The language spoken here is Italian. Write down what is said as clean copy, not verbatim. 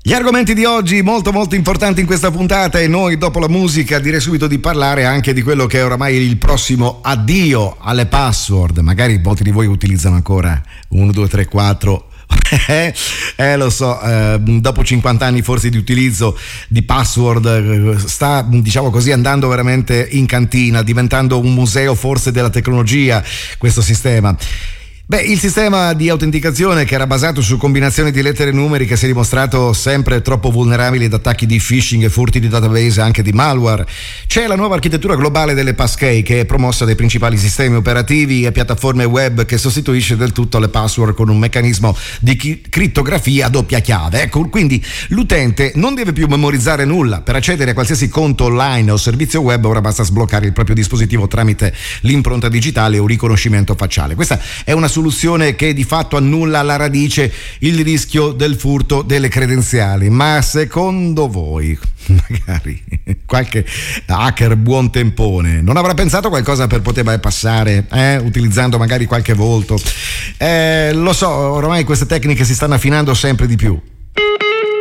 Gli argomenti di oggi molto molto importanti in questa puntata, e noi dopo la musica direi subito di parlare anche di quello che è oramai il prossimo addio alle password. Magari molti di voi utilizzano ancora 1, 2, 3, 4. Lo so, dopo 50 anni forse di utilizzo di password sta, diciamo così, andando veramente in cantina, diventando un museo forse della tecnologia questo sistema. Beh, il sistema di autenticazione, che era basato su combinazioni di lettere e numeri, che si è dimostrato sempre troppo vulnerabile ad attacchi di phishing e furti di database, anche di malware. C'è la nuova architettura globale delle passkey, che è promossa dai principali sistemi operativi e piattaforme web, che sostituisce del tutto le password con un meccanismo di crittografia a doppia chiave. Ecco, quindi l'utente non deve più memorizzare nulla. Per accedere a qualsiasi conto online o servizio web ora basta sbloccare il proprio dispositivo tramite l'impronta digitale o riconoscimento facciale. Questa è una soluzione che di fatto annulla alla radice il rischio del furto delle credenziali. Ma secondo voi magari qualche hacker buon tempone non avrà pensato qualcosa per poter bypassare, utilizzando magari qualche volto? Lo so, ormai queste tecniche si stanno affinando sempre di più.